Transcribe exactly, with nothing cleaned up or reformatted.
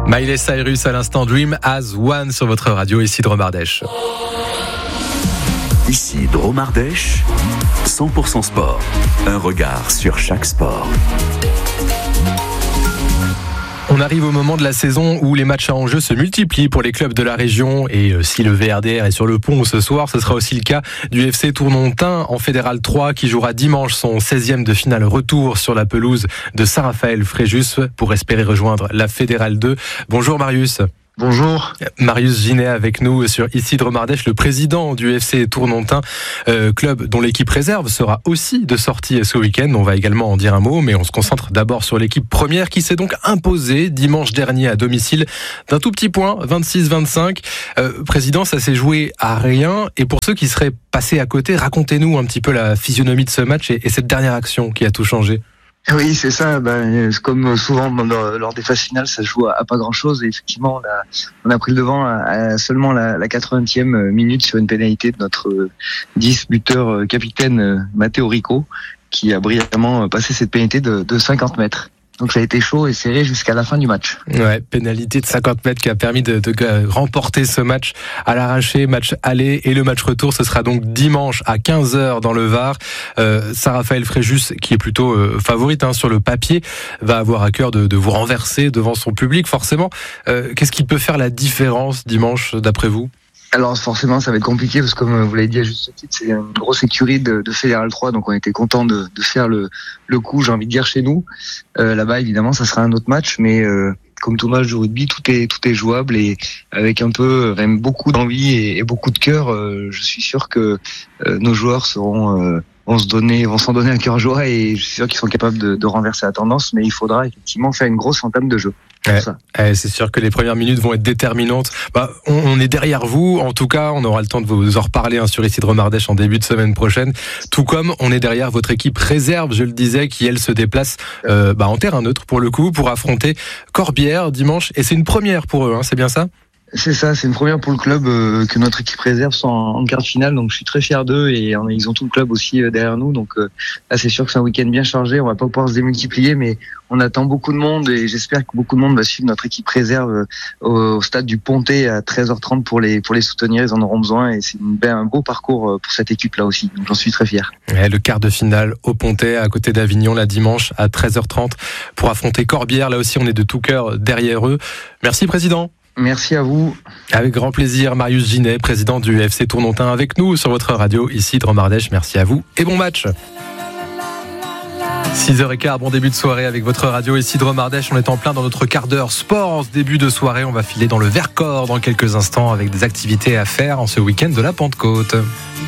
Miley Cyrus à l'instant, Dream as One sur votre radio, ici Drôme Ardèche. Ici Drôme Ardèche, cent pour cent sport. Un regard sur chaque sport. On arrive au moment de la saison où les matchs à enjeu se multiplient pour les clubs de la région. Et si le V R D R est sur le pont ce soir, ce sera aussi le cas du F C Tournontin en Fédéral trois qui jouera dimanche son seizième de finale retour sur la pelouse de Saint-Raphaël-Fréjus pour espérer rejoindre la Fédérale deux. Bonjour Marius. Bonjour. Marius Ginet avec nous sur ici Drôme Ardèche, le président du F C Tournontin, euh, club dont l'équipe réserve sera aussi de sortie ce week-end. On va également en dire un mot, mais on se concentre d'abord sur l'équipe première qui s'est donc imposée dimanche dernier à domicile d'un tout petit point, vingt-six vingt-cinq. Euh, président, ça s'est joué à rien. Et pour ceux qui seraient passés à côté, racontez-nous un petit peu la physionomie de ce match et, et cette dernière action qui a tout changé. Oui, c'est ça. Ben, comme souvent lors des phases finales, ça se joue à, à pas grand-chose. Et effectivement, on a, on a pris le devant à, à seulement la, la quatre-vingtième minute sur une pénalité de notre dix buteur capitaine Matteo Rico, qui a brillamment passé cette pénalité de, de cinquante mètres. Donc ça a été chaud et serré jusqu'à la fin du match. Ouais, pénalité de cinquante mètres qui a permis de, de remporter ce match à l'arraché, match aller et le match retour. Ce sera donc dimanche à quinze heures dans le Var. Euh, Saint-Raphaël-Fréjus, qui est plutôt euh, favorite hein, sur le papier, va avoir à cœur de, de vous renverser devant son public forcément. Euh, qu'est-ce qui peut faire la différence dimanche d'après vous ? Alors forcément ça va être compliqué parce que comme vous l'avez dit à juste titre, c'est une grosse écurie de, de Fédéral trois, donc on était content de, de faire le, le coup, j'ai envie de dire, chez nous. Euh, là-bas évidemment ça sera un autre match, mais euh, comme tout match de rugby, tout est tout est jouable et avec un peu même beaucoup d'envie et, et beaucoup de cœur, euh, je suis sûr que euh, nos joueurs seront euh, vont se donner, vont s'en donner un cœur joie et je suis sûr qu'ils sont capables de, de renverser la tendance, mais il faudra effectivement faire une grosse entame de jeu. Ouais, ouais, c'est sûr que les premières minutes vont être déterminantes. Bah, on, on est derrière vous. En tout cas, on aura le temps de vous en reparler hein, sur ici Drôme Ardèche en début de semaine prochaine. Tout comme on est derrière votre équipe réserve, je le disais, qui elle se déplace euh, bah, en terrain neutre pour le coup pour affronter Corbière dimanche. Et c'est une première pour eux, hein, c'est bien ça ? C'est ça, c'est une première pour le club euh, que notre équipe réserve soit en, en quart de finale, donc je suis très fier d'eux et euh, ils ont tout le club aussi euh, derrière nous, donc euh, là c'est sûr que c'est un week-end bien chargé, on va pas pouvoir se démultiplier, mais on attend beaucoup de monde et j'espère que beaucoup de monde va suivre notre équipe réserve euh, au, au stade du Pontet à treize heures trente pour les pour les soutenir, ils en auront besoin et c'est une, ben, un beau parcours euh, pour cette équipe-là aussi, donc j'en suis très fier. Ouais, le quart de finale au Pontet à côté d'Avignon la dimanche à treize heures trente pour affronter Corbière, là aussi on est de tout cœur derrière eux. Merci président. Merci à vous. Avec grand plaisir, Marius Ginet, président du F C Tournontin, avec nous sur votre radio, ici Drôme Ardèche. Merci à vous et bon match. six heures quinze, bon début de soirée avec votre radio, ici Drôme Ardèche. On est en plein dans notre quart d'heure sport. En ce début de soirée, on va filer dans le Vercors dans quelques instants avec des activités à faire en ce week-end de la Pentecôte.